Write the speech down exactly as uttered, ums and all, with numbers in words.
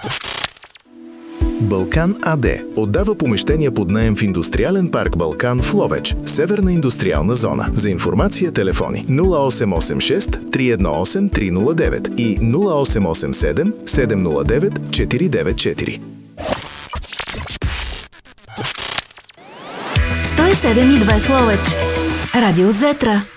Балкан АД отдава помещения под наем в индустриален парк Балкан в Ловеч, Северна индустриална зона. За информация телефони нула осем осем шест три едно осем три нула девет и нула осем осем седем седем нула девет четири девет четири. сто и седем и две в Ловеч. Радио Зетра.